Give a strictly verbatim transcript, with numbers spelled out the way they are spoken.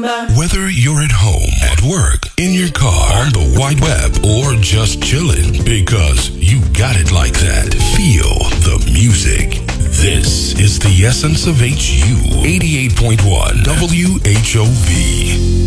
Whether you're at home, at work, in your car, on the wide web, or just chilling, because you got it like that. Feel the music. This is the essence of H U eighty-eight point one W H O V.